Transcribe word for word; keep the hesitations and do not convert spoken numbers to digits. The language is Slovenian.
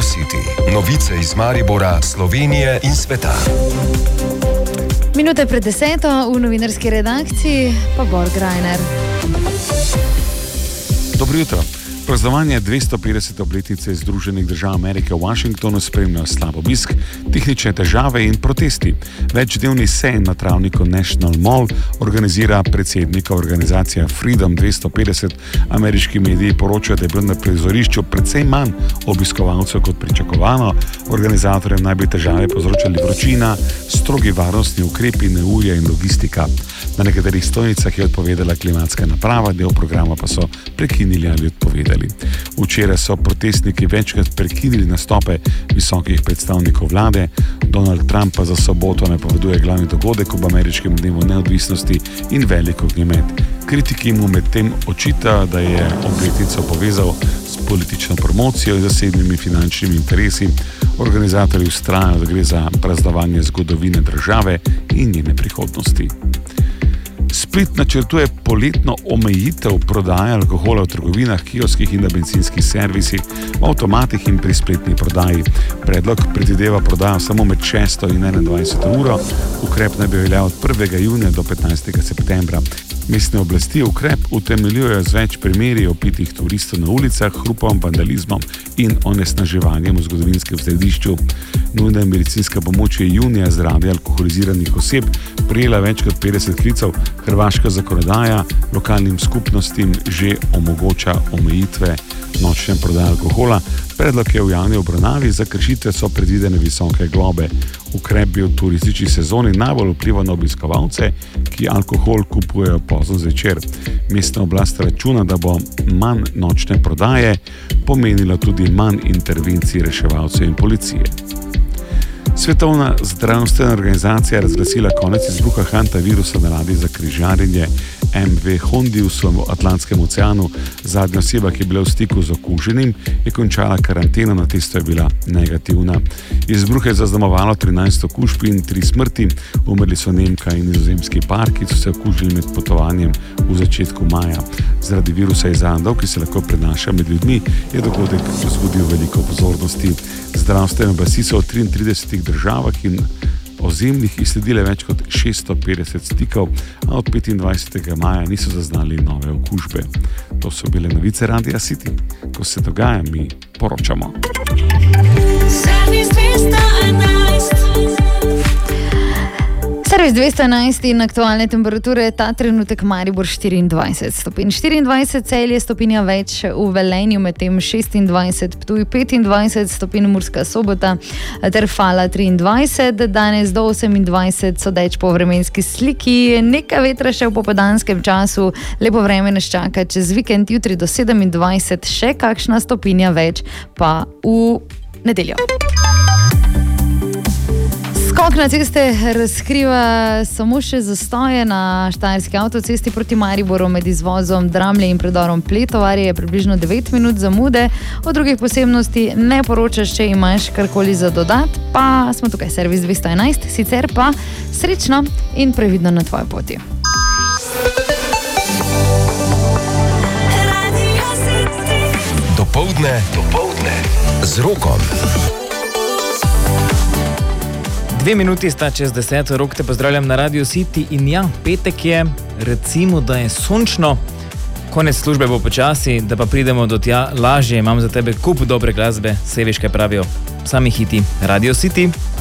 City. Novice iz Maribora, Slovenije in sveta. Minute pred deseto v novinarski redakciji pa Bor Grajner. Dobro jutro. Praznovanje dvesto petdesete obletnice Združenih držav Amerike v Washingtonu spremljajo slab obisk, tehnične težave in protesti. Večdnevni sejem na travniku National Mall organizira predsednika organizacija Freedom dvesto petdeset. Ameriški mediji poročajo, da je bilo na prizorišču precej manj obiskovalcev kot pričakovano. Organizatorjem naj bi težave povzročali vročina, strogi varnostni ukrepi, neurja in logistika. Na nekaterih stojnicah je odpovedala klimatska naprava, del programa pa so prekinili ali odpovedali. Včeraj so protestniki večkrat prekinili nastope visokih predstavnikov vlade. Donald Trump pa za soboto napoveduje glavni dogodek ob ameriškem dnevu neodvisnosti in velik ognjemet. Kritiki mu medtem očitajo, da je obletnico povezal s politično promocijo in zasebnimi finančnimi interesi. Organizatorji vztrajajo, da gre za praznovanje zgodovine države in njene prihodnosti. Split načrtuje poletno omejitev prodaje alkohola v trgovinah, kioskih in na bencinskih servisih, v avtomatih in pri spletni prodaji. Predlog predvideva prodajo samo med šesto in enaindvajseto uro. Ukrep naj bi veljal od prvega junija do petnajstega septembra. Mestne oblasti ukrep utemeljujejo z več primeri opitih turistov na ulicah, hrupom, vandalizmom in onesnaževanjem v zgodovinskem središču. Nujna medicinska pomoč je junija zaradi alkoholiziranih oseb prejela več kot petdeset klicev. Hrvaška zakonodaja lokalnim skupnostim že omogoča omejitve nočne prodaje alkohola. Predlog je v javni obravnavi, za kršitve so predvidene visoke globe. Ukrep bi v turistični sezoni najbolj vplival na obiskovalce, ki alkohol kupujejo pozno zvečer. Mestna oblast računa, da bo manj nočne prodaje pomenilo tudi manj intervencij reševalcev in policije. Svetovna zdravstvena organizacija je razglasila konec izbruha hantavirusa na ladji za križarjenje em ve Hondius v Atlantskem oceanu. Zadnja oseba, ki je bila v stiku z okuženim, je končala karanteno, na testu je bila negativna. Izbruh je zaznamovalo trinajst okužb in tri smrti. Umrli so Nemka in nizozemski par, ki so se okužili med potovanjem v začetku maja. Zaradi virusa iz Andov, ki se lahko prenaša med ljudmi, je dogodek vzbudil veliko pozornosti. Zdravstvene oblasti so v triintridesetih državah in ozemljih izsledile več kot šeststo petdeset stikov, a od petindvajsetega maja niso zaznali nove okužbe. To so bile novice Radia City. Ko se dogaja, mi poročamo. Servis dvesto enajst in aktualne temperature, ta trenutek Maribor štiriindvajset stopinj. štiriindvajset Celje, stopinja več v Velenju, medtem šestindvajset, Ptuj petindvajset stopinj, Murska Sobota ter Fala triindvajset, danes do osemindvajset, sodeč po vremenski sliki, nekaj vetra še v popoldanskem času, lepo vreme nas čaka čez vikend, jutri do sedemindvajset, še kakšna stopinja več pa v nedeljo. Skok na ceste razkriva samo še zastoje na štajerski avtocesti proti Mariboru med izvozom Dramlje in predorom Pletovarje je približno devet minut zamude. O drugih posebnosti ne poročaš, če imaš karkoli za dodat, pa smo tukaj servis dvesto enajst, sicer pa srečno in previdno na tvoji poti. Dopoldne, dopoldne z Rokom. Dve minuti sta čez deseto, Rok te pozdravljam na Radio City in ja, petek je, recimo, da je sončno, konec službe bo počasi, da pa pridemo do tja lažje, imam za tebe kup dobre glasbe, se veš kaj pravijo, sami hiti, Radio City.